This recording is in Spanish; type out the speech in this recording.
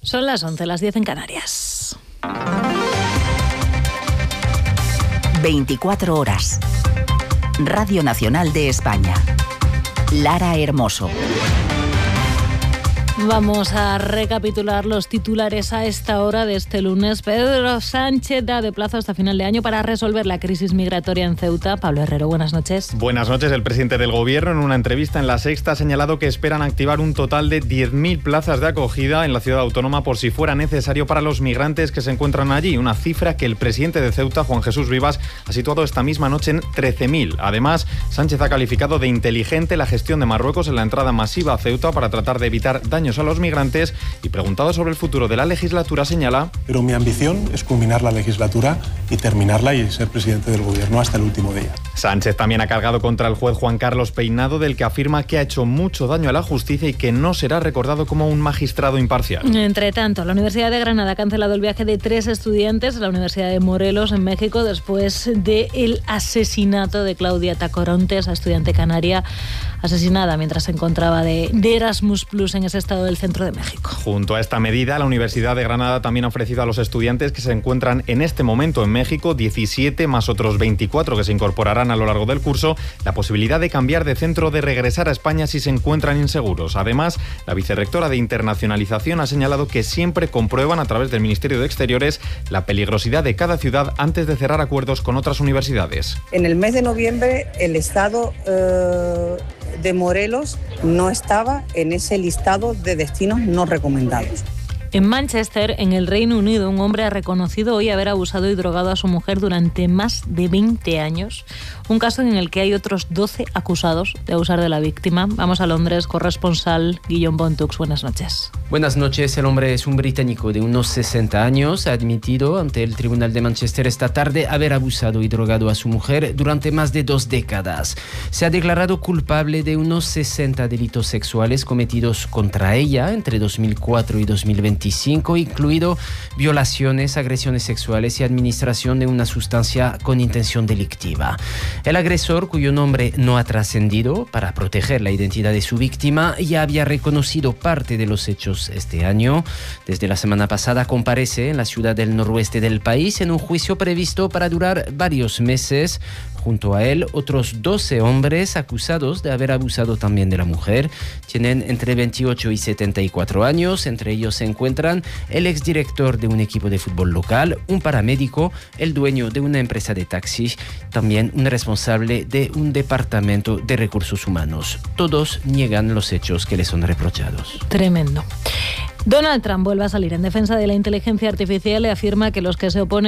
Son las 11, las 10 en Canarias. 24 horas. Radio Nacional de España. Lara Hermoso. Vamos a recapitular los titulares a esta hora de este lunes. Pedro Sánchez da de plazo hasta final de año para resolver la crisis migratoria en Ceuta. Pablo Herrero, buenas noches. Buenas noches. El presidente del Gobierno, en una entrevista en La Sexta, ha señalado que esperan activar un total de 10.000 plazas de acogida en la ciudad autónoma por si fuera necesario para los migrantes que se encuentran allí. Una cifra que el presidente de Ceuta, Juan Jesús Rivas, ha situado esta misma noche en 13.000. Además, Sánchez ha calificado de inteligente la gestión de Marruecos en la entrada masiva a Ceuta para tratar de evitar daños a los migrantes, y preguntado sobre el futuro de la legislatura señala: pero mi ambición es culminar la legislatura y terminarla y ser presidente del Gobierno hasta el último día. Sánchez también ha cargado contra el juez Juan Carlos Peinado, del que afirma que ha hecho mucho daño a la justicia y que no será recordado como un magistrado imparcial. Entre tanto, la Universidad de Granada ha cancelado el viaje de 3 estudiantes a la Universidad de Morelos, en México, después del asesinato de Claudia Tacoronte, esa estudiante canaria asesinada mientras se encontraba de Erasmus Plus en ese estado del centro de México. Junto a esta medida, la Universidad de Granada también ha ofrecido a los estudiantes que se encuentran en este momento en México, 17 más otros 24 que se incorporarán a lo largo del curso, la posibilidad de cambiar de centro, de regresar a España si se encuentran inseguros. Además, la vicerrectora de Internacionalización ha señalado que siempre comprueban a través del Ministerio de Exteriores la peligrosidad de cada ciudad antes de cerrar acuerdos con otras universidades. En el mes de noviembre, el estado de Morelos no estaba en ese listado de destinos no recomendados. En Manchester, en el Reino Unido, un hombre ha reconocido hoy haber abusado y drogado a su mujer durante más de 20 años. Un caso en el que hay otros 12 acusados de abusar de la víctima. Vamos a Londres, corresponsal Guillaume Bontux. Buenas noches. Buenas noches. El hombre es un británico de unos 60 años. Ha admitido ante el Tribunal de Manchester esta tarde haber abusado y drogado a su mujer durante más de 2 décadas. Se ha declarado culpable de unos 60 delitos sexuales cometidos contra ella entre 2004 y 2025, incluido violaciones, agresiones sexuales y administración de una sustancia con intención delictiva. El agresor, cuyo nombre no ha trascendido para proteger la identidad de su víctima, ya había reconocido parte de los hechos este año. Desde la semana pasada comparece en la ciudad del noroeste del país en un juicio previsto para durar varios meses. Junto a él, otros 12 hombres acusados de haber abusado también de la mujer. Tienen entre 28 y 74 años. Entre ellos se encuentran el exdirector de un equipo de fútbol local, un paramédico, el dueño de una empresa de taxis, también un responsable de un departamento de recursos humanos. Todos niegan los hechos que les son reprochados. Tremendo. Donald Trump vuelve a salir en defensa de la inteligencia artificial y afirma que los que se oponen